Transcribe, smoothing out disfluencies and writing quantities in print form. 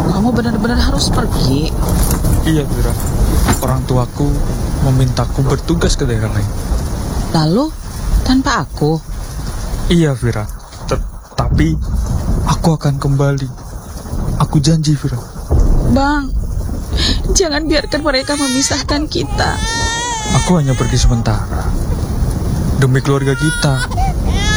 Kamu benar-benar harus pergi. Iya, Vira. Orang tuaku memintaku bertugas ke daerah lain. Lalu, tanpa aku? Iya, Vira. Tapi aku akan kembali. Aku janji, Vira. Bang, jangan biarkan mereka memisahkan kita. Aku hanya pergi sementara. Demi keluarga kita.